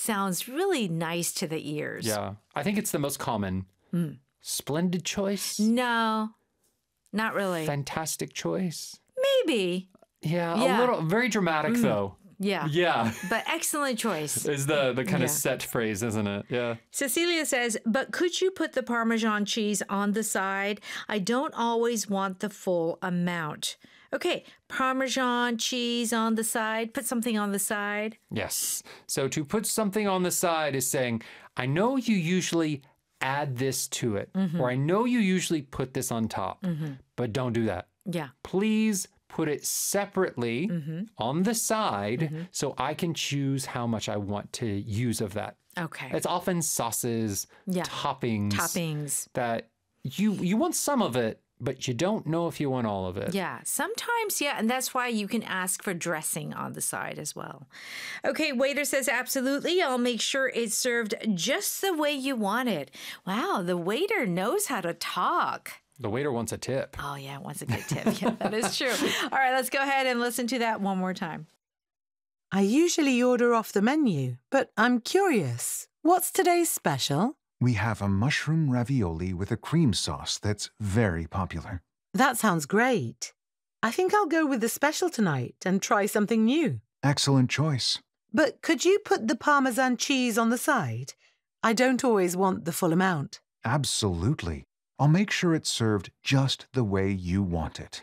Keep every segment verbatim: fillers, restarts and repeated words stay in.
sounds really nice to the ears. Yeah. I think it's the most common. Mm. Splendid choice? No, not really. Fantastic choice? Maybe. Yeah, Yeah. a little, very dramatic Mm. though. Yeah. Yeah. But excellent choice. Is the, the kind Yeah. of set phrase, isn't it? Yeah. Cecilia says, but could you put the Parmesan cheese on the side? I don't always want the full amount. Okay, Parmesan cheese on the side. Put something on the side. Yes. So to put something on the side is saying, I know you usually add this to it, Mm-hmm. or I know you usually put this on top, Mm-hmm. but don't do that. Yeah. Please put it separately Mm-hmm. on the side Mm-hmm. so I can choose how much I want to use of that. Okay. It's often sauces, Yeah. toppings, Toppings. that you you want some of it, but you don't know if you want all of it. Yeah, sometimes, yeah, and that's why you can ask for dressing on the side as well. Okay, waiter says, absolutely, I'll make sure it's served just the way you want it. Wow, the waiter knows how to talk. The waiter wants a tip. Oh, yeah, wants a good tip. Yeah, that is true. All right, let's go ahead and listen to that one more time. I usually order off the menu, but I'm curious. What's today's special? We have a mushroom ravioli with a cream sauce that's very popular. That sounds great. I think I'll go with the special tonight and try something new. Excellent choice. But could you put the Parmesan cheese on the side? I don't always want the full amount. Absolutely. I'll make sure it's served just the way you want it.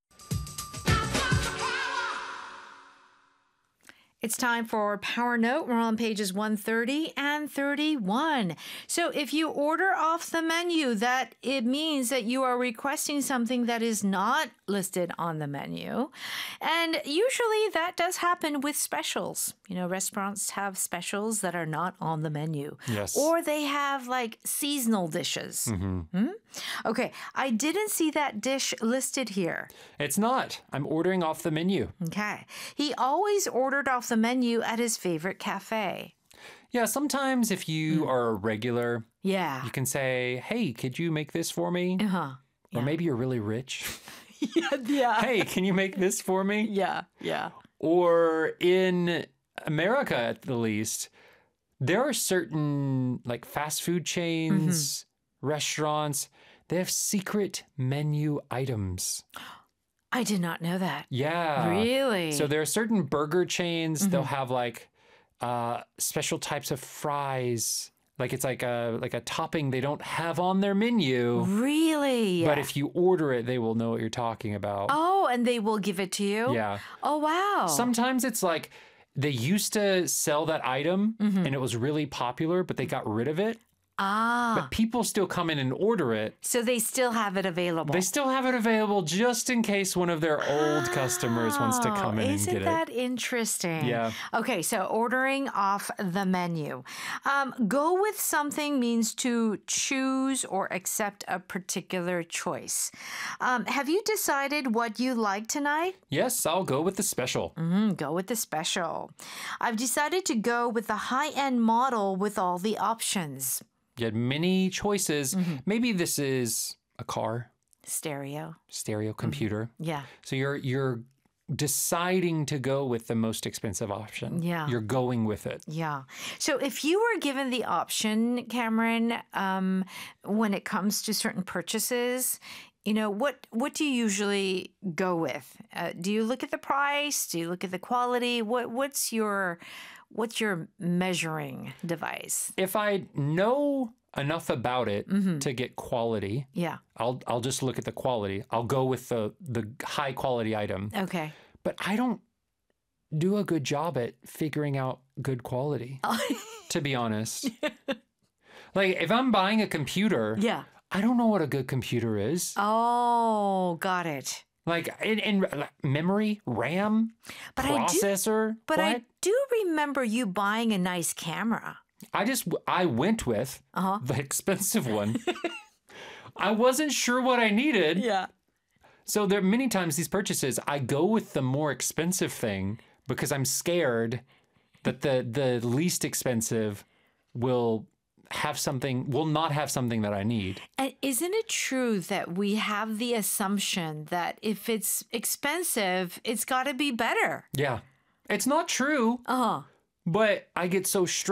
It's time for Power Note. We're on pages one thirty and thirty-one. So if you order off the menu, that it means that you are requesting something that is not listed on the menu. And usually that does happen with specials. You know, restaurants have specials that are not on the menu. Yes. Or they have like seasonal dishes. Mm-hmm. Hmm? Okay, I didn't see that dish listed here. It's not. I'm ordering off the menu. Okay. He always ordered off the menu at his favorite cafe. Yeah, sometimes if you Mm. are a regular, Yeah. you can say, hey, could you make this for me? Uh-huh. Yeah. Or maybe you're really rich. yeah, yeah. Hey, can you make this for me? Yeah, yeah. Or in America, at the least, there are certain like fast food chains, restaurants, they have secret menu items. I did not know that. Yeah. Really? So there are certain burger chains, they'll have like uh, special types of fries. Like it's like a like a topping they don't have on their menu. Really? But if you order it, they will know what you're talking about. Oh, and they will give it to you? Yeah. Oh, wow. Sometimes it's like they used to sell that item Mm-hmm. and it was really popular, but they got rid of it. Ah. But people still come in and order it. So they still have it available. They still have it available just in case one of their old customers wants to come in and Isn't get that it. interesting? Yeah. Okay, so ordering off the menu. Um, go with something means to choose or accept a particular choice. Um, have you decided what you like tonight? Yes, I'll go with the special. Mm, go with the special. I've decided to go with the high-end model with all the options. You had many choices. Maybe this is a car, Stereo. stereo computer. Yeah. So you're you're deciding to go with the most expensive option. Yeah. You're going with it. Yeah. So if you were given the option, Cameron, um, when it comes to certain purchases, you know, what what do you usually go with? Uh, do you look at the price? Do you look at the quality? What what's your what's your measuring device? If I know enough about it to get quality, Yeah. I'll I'll just look at the quality. I'll go with the the high quality item. Okay. But I don't do a good job at figuring out good quality, to be honest. Like if I'm buying a computer, Yeah. I don't know what a good computer is. Oh, got it. Like in, in memory, RAM, But I do- processor. But what? I do remember you buying a nice camera. I just I went with Uh-huh. the expensive one. I wasn't sure what I needed. Yeah. So there are many times these purchases, I go with the more expensive thing because I'm scared that the the least expensive will have something, will not have something that I need. And isn't it true that we have the assumption that if it's expensive, it's got to be better? Yeah. It's not true, Uh-huh. but I get so stressed